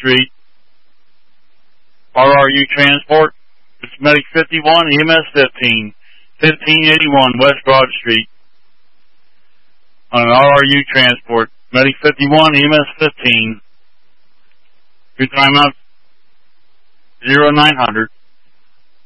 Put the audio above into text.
Street. RRU Transport. It's Medic 51, EMS 15, 1581 West Broad Street. On an RRU Transport. Medic 51, EMS 15. Your timeout 0900